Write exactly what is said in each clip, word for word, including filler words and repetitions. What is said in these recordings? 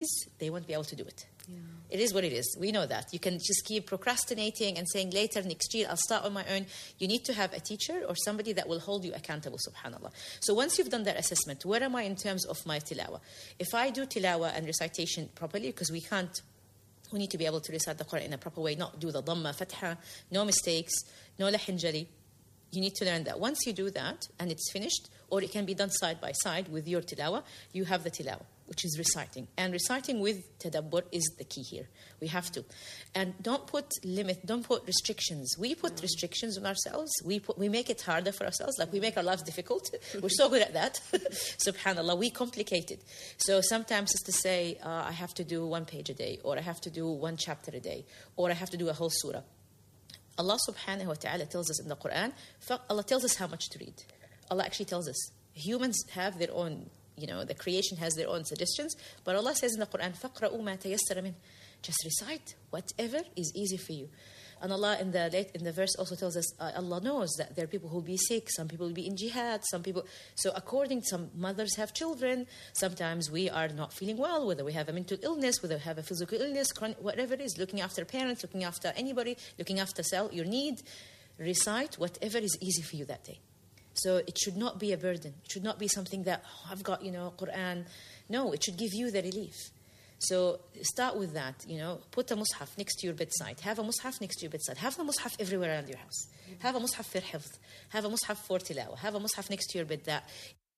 they won't be able to do it. Yeah. It is what it is. We know that. You can just keep procrastinating and saying later, next year, I'll start on my own. You need to have a teacher or somebody that will hold you accountable, subhanAllah. So once you've done that assessment, where am I in terms of my tilawa? If I do tilawa and recitation properly, because we can't, we need to be able to recite the Quran in a proper way, not do the dhamma, fatha, no mistakes, no lahin jali. You need to learn that. Once you do that and it's finished, or it can be done side by side with your tilawa, you have the tilawa, which is reciting. And reciting with tadabbur is the key here. We have to. And don't put limit, don't put restrictions. We put restrictions on ourselves. We put, we make it harder for ourselves. Like we make our lives difficult. We're so good at that. Subhanallah, we complicate it. So sometimes it's to say, uh, I have to do one page a day, or I have to do one chapter a day, or I have to do a whole surah. Allah subhanahu wa ta'ala tells us in the Quran, Allah tells us how much to read. Allah actually tells us. Humans have their own, you know, the creation has their own suggestions, but Allah says in the Quran, فَقْرَؤُوا مَا تَيَسَّرَ مِنْ. Just recite whatever is easy for you. And Allah in the late, in the verse also tells us, uh, Allah knows that there are people who will be sick, some people will be in jihad, some people... So according to some mothers have children, sometimes we are not feeling well, whether we have a mental illness, whether we have a physical illness, chronic, whatever it is, looking after parents, looking after anybody, looking after self, your need, recite whatever is easy for you that day. So it should not be a burden. It should not be something that, oh, I've got, you know, Quran. No, it should give you the relief. So start with that, you know, put a mushaf next to your bedside. Have a mushaf next to your bedside. Have a mushaf everywhere around your house. Have a mushaf for hifz. Have a mushaf for tilawa. Have a mushaf next to your bed that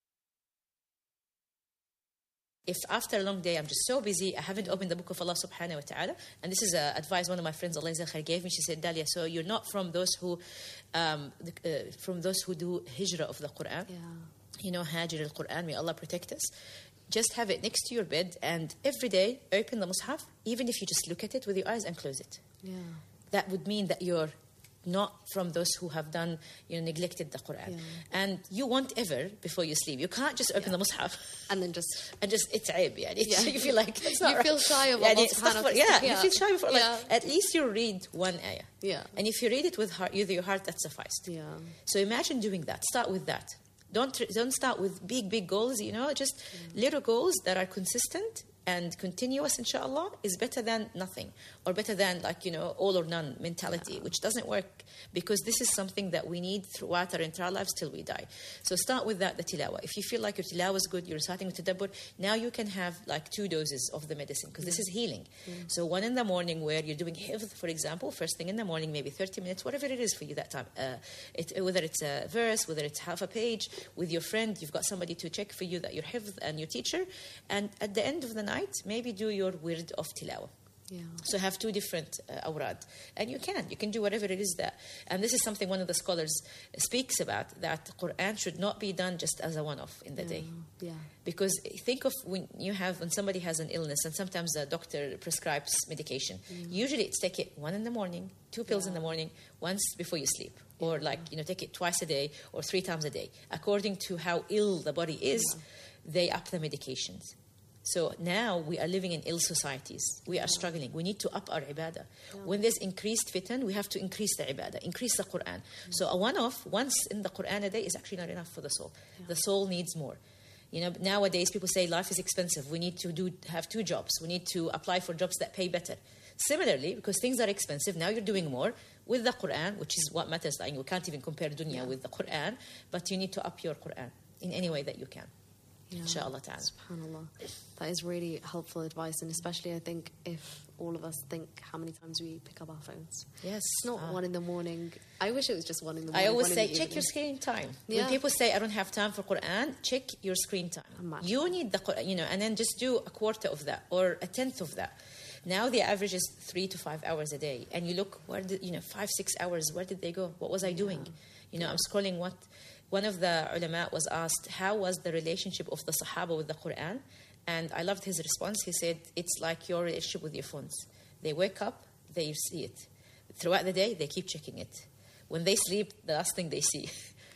if after a long day I'm just so busy, I haven't opened the book of Allah subhanahu wa ta'ala. And this is a advice one of my friends, Allah Khair, gave me. She said, Dalia, so you're not from those who, um, uh, from those who do hijrah of the Quran. Yeah. You know, hajr al-Quran, may Allah protect us. Just have it next to your bed and every day open the mushaf, even if you just look at it with your eyes and close it. Yeah. That would mean that you're not from those who have done, you know, neglected the Quran. Yeah. And you won't ever, before you sleep, you can't just open Yeah. the mushaf. And then just... And just, it's aib, yeah. Yeah. You feel like, it's not You right. feel shy of Yeah, Allah it's subhanahu wa astaghfir- ta'ala. yeah, you feel shy before, like, Yeah. at least you read one ayah. Yeah. And if you read it with, heart, with your heart, that sufficed. Yeah. So imagine doing that. Start with that. Don't don't start with big, big goals, you know, just mm. little goals that are consistent and continuous, inshallah, is better than nothing, or better than, like, you know, all or none mentality, yeah. which doesn't work, because this is something that we need throughout our entire lives till we die. So start with that, the tilawa. If you feel like your tilawa is good, you're reciting with tadabbur, now you can have like two doses of the medicine, because yeah. this is healing. Yeah. So one in the morning where you're doing hifz, for example, first thing in the morning, maybe thirty minutes, whatever it is for you that time. Uh, it, whether it's a verse, whether it's half a page, with your friend, you've got somebody to check for you that you're hifz and your teacher. And at the end of the night, maybe do your wird of tilawa. Yeah. So have two different uh, awrad. And you can. You can do whatever it is that. And this is something one of the scholars speaks about, that Quran should not be done just as a one-off in the yeah. day. Yeah. Because think of when you have, when somebody has an illness, and sometimes the doctor prescribes medication. Mm. Usually it's take it one in the morning, two pills yeah. in the morning, once before you sleep. Yeah. Or like, you know, take it twice a day or three times a day. According to how ill the body is, yeah. they up the medications. So now we are living in ill societies. We are struggling. We need to up our ibadah. Yeah. When there's increased fitan, we have to increase the ibadah, increase the Quran. Mm-hmm. So a one-off, once in the Quran a day, is actually not enough for the soul. Yeah. The soul needs more. You know, nowadays people say life is expensive. We need to do have two jobs. We need to apply for jobs that pay better. Similarly, because things are expensive, now you're doing more with the Quran, which is what matters. Like, you can't even compare dunya yeah. with the Quran, but you need to up your Quran in any way that you can. Yeah. Inshallah ta'ala. SubhanAllah. That is really helpful advice, and especially I think if all of us think how many times we pick up our phones. Yes. It's not uh, one in the morning. I wish it was just one in the morning. I always say, check evening. your screen time. Yeah. When people say, I don't have time for Quran, check your screen time. Imagine. You need the Quran, you know, and then just do a quarter of that or a tenth of that. Now the average is three to five hours a day. And you look, where did, you know, five, six hours, where did they go? What was I doing? Yeah. You know, yeah. I'm scrolling what... One of the ulama was asked, how was the relationship of the Sahaba with the Quran? And I loved his response. He said, it's like your relationship with your phones. They wake up, they see it. Throughout the day, they keep checking it. When they sleep, the last thing they see.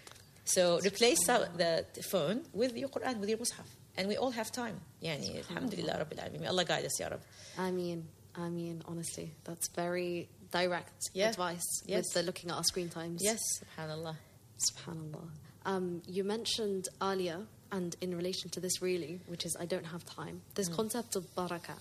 So replace the phone with your Quran, with your Mus'haf. And we all have time. Yani, alhamdulillah, Rabbil Alameen. May Allah guide us, Ya Rab. I mean, I mean, honestly, that's very direct yeah. advice yes. with the looking at our screen times. Yes, subhanallah. SubhanAllah. Um, you mentioned earlier, and in relation to this really, which is I don't have time, this mm. concept of barakah.